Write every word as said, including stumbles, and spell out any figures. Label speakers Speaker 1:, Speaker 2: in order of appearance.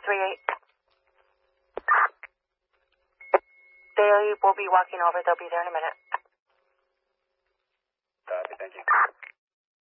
Speaker 1: three eight. They will be walking over. They'll be there in a minute.
Speaker 2: Copy, thank you.